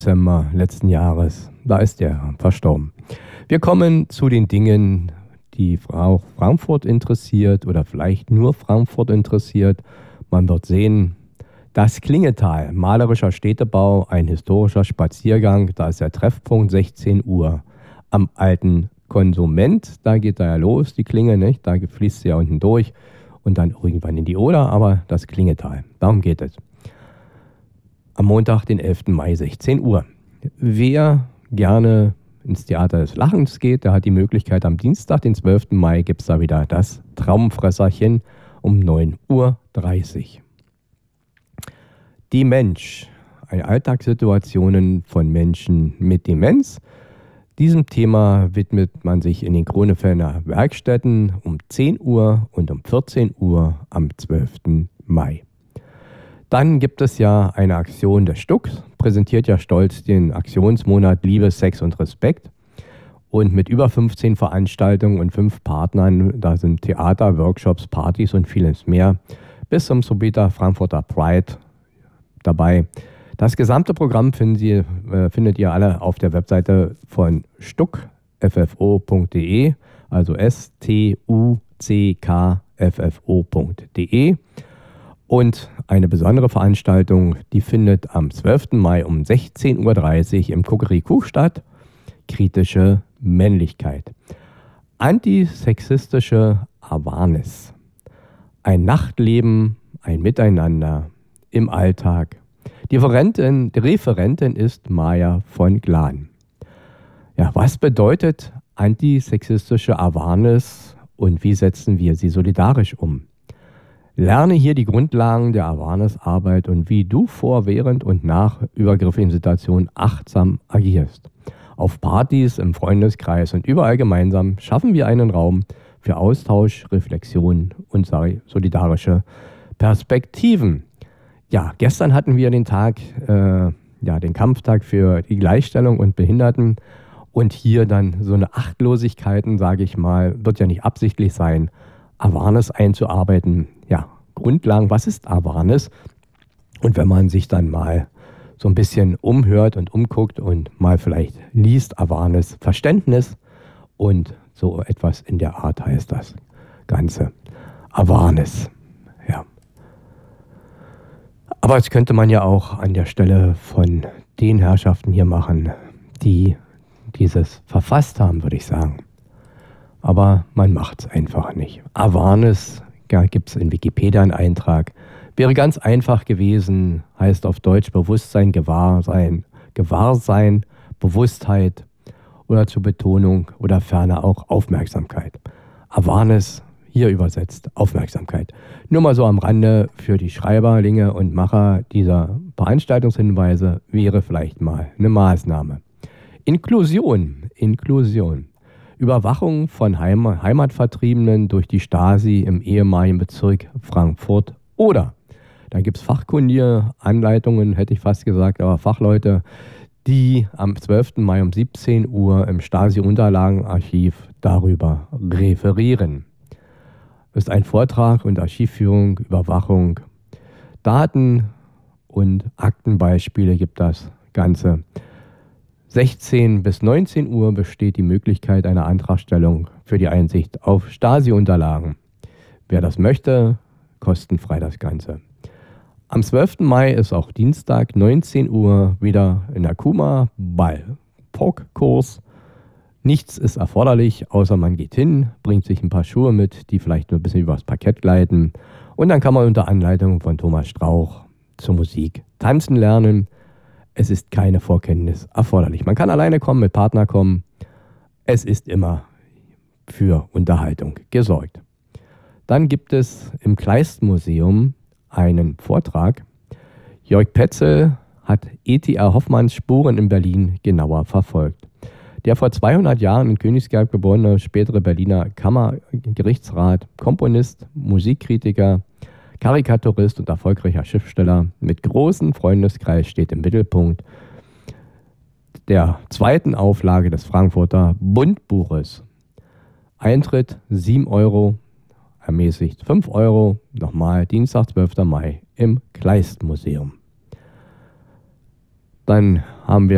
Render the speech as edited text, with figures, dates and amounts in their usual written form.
Dezember letzten Jahres. Da ist er verstorben. Wir kommen zu den Dingen, die Frau Frankfurt interessiert oder vielleicht nur Frankfurt interessiert. Man wird sehen, das Klingetal, malerischer Städtebau, ein historischer Spaziergang. Da ist der Treffpunkt 16 Uhr am alten Konsument. Da geht da ja los, die Klinge, nicht? Da fließt sie ja unten durch und dann irgendwann in die Oder, aber das Klingetal, darum geht es. Am Montag, den 11. Mai, 16 Uhr. Wer gerne ins Theater des Lachens geht, der hat die Möglichkeit, am Dienstag, den 12. Mai, gibt es da wieder das Traumfresserchen um 9:30 Uhr. Die Mensch, Alltagssituationen von Menschen mit Demenz. Diesem Thema widmet man sich in den Kronefelder Werkstätten um 10 Uhr und um 14 Uhr am 12. Mai. Dann gibt es ja eine Aktion des Stucks, präsentiert ja stolz den Aktionsmonat Liebe, Sex und Respekt. Und mit über 15 Veranstaltungen und 5 Partnern, da sind Theater, Workshops, Partys und vieles mehr, bis zum Subita Frankfurter Pride dabei. Das gesamte Programm findet ihr alle auf der Webseite von stuckffo.de, also stuckffo.de. Und eine besondere Veranstaltung, die findet am 12. Mai um 16:30 Uhr im Kuckerikuch statt. Kritische Männlichkeit. Antisexistische Awareness. Ein Nachtleben, ein Miteinander im Alltag. Die Referentin ist Maja von Glan. Ja, was bedeutet antisexistische Awareness und wie setzen wir sie solidarisch um? Lerne hier die Grundlagen der Awareness-Arbeit und wie du vor, während und nach übergriffigen Situationen achtsam agierst. Auf Partys, im Freundeskreis und überall gemeinsam schaffen wir einen Raum für Austausch, Reflexion und solidarische Perspektiven. Ja, gestern hatten wir den den Kampftag für die Gleichstellung und Behinderten und hier dann so eine Achtlosigkeiten, sage ich mal, wird ja nicht absichtlich sein, Awareness einzuarbeiten. Ja, Grundlagen, was ist Awareness? Und wenn man sich dann mal so ein bisschen umhört und umguckt und mal vielleicht liest, Awareness, Verständnis und so etwas in der Art heißt das Ganze. Awareness, ja. Aber das könnte man ja auch an der Stelle von den Herrschaften hier machen, die dieses verfasst haben, würde ich sagen. Aber man macht es einfach nicht. Awareness, ja, gibt es in Wikipedia einen Eintrag. Wäre ganz einfach gewesen, heißt auf Deutsch Bewusstsein, Gewahrsein, Bewusstheit oder zur Betonung oder ferner auch Aufmerksamkeit. Awareness, hier übersetzt Aufmerksamkeit. Nur mal so am Rande für die Schreiberlinge und Macher dieser Veranstaltungshinweise wäre vielleicht mal eine Maßnahme. Inklusion. Überwachung von Heimatvertriebenen durch die Stasi im ehemaligen Bezirk Frankfurt oder. Da gibt es fachkundige Anleitungen, hätte ich fast gesagt, aber Fachleute, die am 12. Mai um 17 Uhr im Stasi-Unterlagenarchiv darüber referieren. Das ist ein Vortrag und Archivführung, Überwachung, Daten und Aktenbeispiele gibt das Ganze. 16 bis 19 Uhr besteht die Möglichkeit einer Antragstellung für die Einsicht auf Stasi-Unterlagen. Wer das möchte, kostenfrei das Ganze. Am 12. Mai ist auch Dienstag, 19 Uhr, wieder in der Kuma Ball-Pock-Kurs. Nichts ist erforderlich, außer man geht hin, bringt sich ein paar Schuhe mit, die vielleicht nur ein bisschen übers Parkett gleiten. Und dann kann man unter Anleitung von Thomas Strauch zur Musik tanzen lernen. Es ist keine Vorkenntnis erforderlich. Man kann alleine kommen, mit Partner kommen. Es ist immer für Unterhaltung gesorgt. Dann gibt es im Kleist-Museum einen Vortrag. Jörg Petzel hat E.T.A. Hoffmanns Spuren in Berlin genauer verfolgt. Der vor 200 Jahren in Königsberg geborene, spätere Berliner Kammergerichtsrat, Komponist, Musikkritiker, Karikaturist und erfolgreicher Schriftsteller mit großem Freundeskreis steht im Mittelpunkt der zweiten Auflage des Frankfurter Bundbuches. Eintritt 7 Euro, ermäßigt 5 Euro, nochmal Dienstag, 12. Mai im Kleist-Museum. Dann haben wir